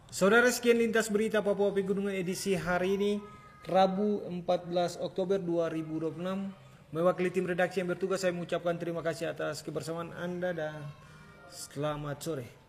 Saudara, sekian lintas berita Papua Pegunungan edisi hari ini, Rabu 14 Oktober 2026. Mewakili tim redaksi yang bertugas, saya mengucapkan terima kasih atas kebersamaan Anda dan selamat sore.